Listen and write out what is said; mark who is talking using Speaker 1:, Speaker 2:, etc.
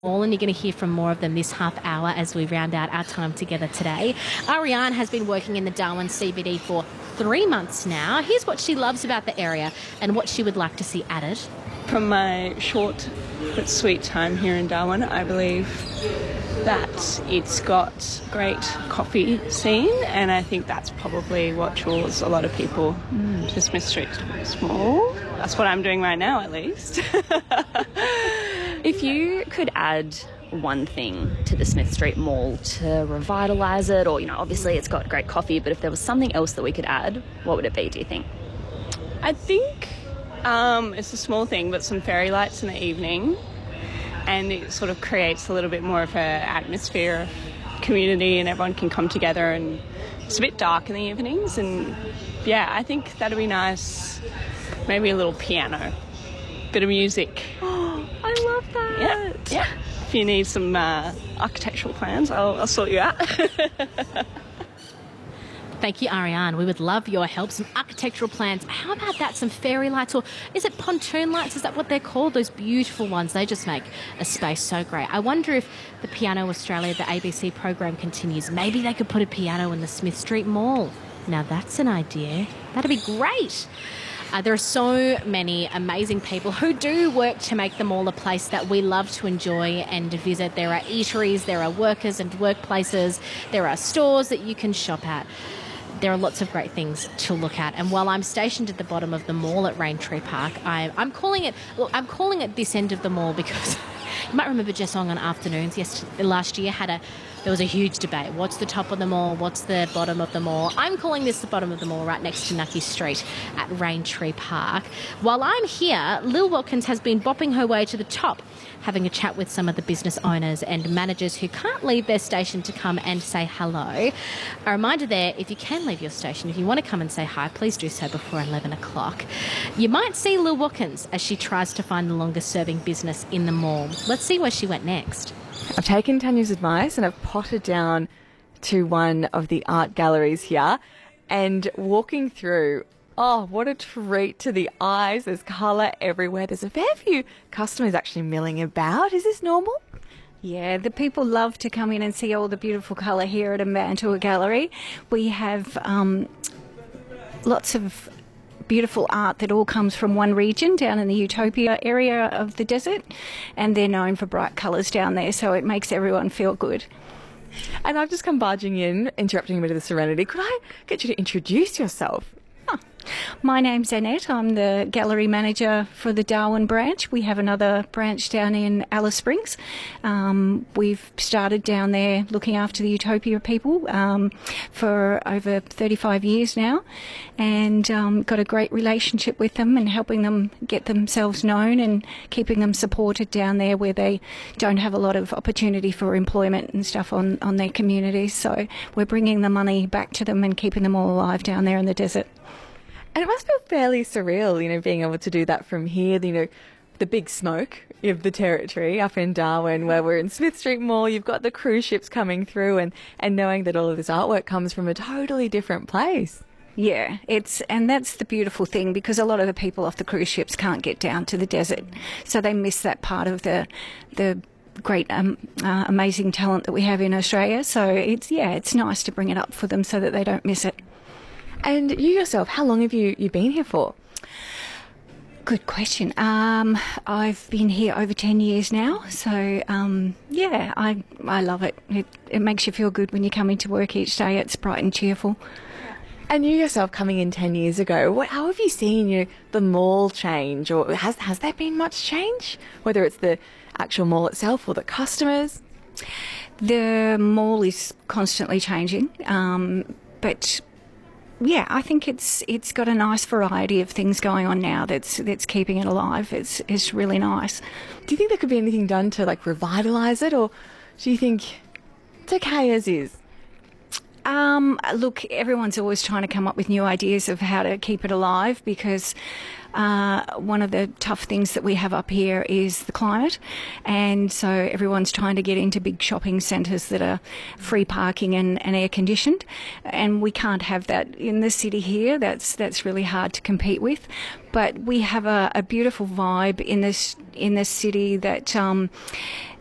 Speaker 1: All, and you're going to hear from more of them this half hour as we round out our time together today. Ariane has been working in the Darwin CBD for 3 months now. Here's what she loves about the area and what she would like to see added.
Speaker 2: From my short but sweet time here in Darwin, I believe that it's got great coffee scene, and I think that's probably what draws a lot of people to Smith Street Mall. That's what I'm doing right now, at least.
Speaker 3: If you could add one thing to the Smith Street Mall to revitalise it, or, obviously it's got great coffee, but if there was something else that we could add, what would it be, do you think?
Speaker 2: I think it's a small thing, but some fairy lights in the evening, and it sort of creates a little bit more of an atmosphere of community, and everyone can come together, and it's a bit dark in the evenings, and yeah, I think that'd be nice. Maybe a little piano, bit of music.
Speaker 3: Oh, I love that.
Speaker 2: Yeah. If you need some architectural plans, I'll sort you out.
Speaker 1: Thank you, Ariane. We would love your help. Some architectural plans. How about that? Some fairy lights, or is it pontoon lights? Is that what they're called? Those beautiful ones. They just make a space so great. I wonder if the Piano Australia, the ABC program continues. Maybe they could put a piano in the Smith Street Mall. Now that's an idea. That'd be great. There are so many amazing people who do work to make the mall a place that we love to enjoy and visit. There are eateries, there are workers and workplaces, there are stores that you can shop at. There are lots of great things to look at. And while I'm stationed at the bottom of the mall at Raintree Park, I'm calling it this end of the mall because you might remember Jessong on Afternoons last year there was a huge debate. What's the top of the mall? What's the bottom of the mall? I'm calling this the bottom of the mall, right next to Nucky Street at Raintree Park. While I'm here, Lil Watkins has been bopping her way to the top, having a chat with some of the business owners and managers who can't leave their station to come and say hello. A reminder there, if you can leave your station, if you want to come and say hi, please do so before 11 o'clock. You might see Lil Watkins as she tries to find the longest serving business in the mall. Let's see where she went next.
Speaker 4: I've taken Tanya's advice and I've potted down to one of the art galleries here, and walking through, oh, what a treat to the eyes. There's colour everywhere. There's a fair few customers actually milling about. Is this normal?
Speaker 5: Yeah, the people love to come in and see all the beautiful colour here at a Mantua Gallery. We have lots of beautiful art that all comes from one region down in the Utopia area of the desert, and they're known for bright colours down there, so it makes everyone feel good.
Speaker 4: And I've just come barging in, interrupting a bit of the serenity. Could I get you to introduce yourself?
Speaker 5: My name's Annette. I'm the gallery manager for the Darwin branch. We have another branch down in Alice Springs. We've started down there looking after the Utopia people for over 35 years now, and got a great relationship with them and helping them get themselves known and keeping them supported down there where they don't have a lot of opportunity for employment and stuff on their communities. So we're bringing the money back to them and keeping them all alive down there in the desert.
Speaker 4: And it must feel fairly surreal, being able to do that from here, the big smoke of the territory up in Darwin, where we're in Smith Street Mall. You've got the cruise ships coming through, and knowing that all of this artwork comes from a totally different place.
Speaker 5: Yeah, and that's the beautiful thing, because a lot of the people off the cruise ships can't get down to the desert, so they miss that part of the great, amazing talent that we have in Australia. So it's nice to bring it up for them so that they don't miss it.
Speaker 4: And you yourself, how long have you been here for?
Speaker 5: Good question. I've been here over 10 years now, so I love it. It makes you feel good when you come into work each day. It's bright and cheerful.
Speaker 4: And you yourself coming in 10 years ago, how have you seen the mall change, or has there been much change, whether it's the actual mall itself or the customers?
Speaker 5: The mall is constantly changing, but yeah, I think it's got a nice variety of things going on now that's keeping it alive. It's really nice.
Speaker 4: Do you think there could be anything done to revitalise it, or do you think it's okay as is?
Speaker 5: Look, everyone's always trying to come up with new ideas of how to keep it alive, because one of the tough things that we have up here is the climate, and so everyone's trying to get into big shopping centres that are free parking and air conditioned, and we can't have that in the city here. That's really hard to compete with. But we have a beautiful vibe in this city that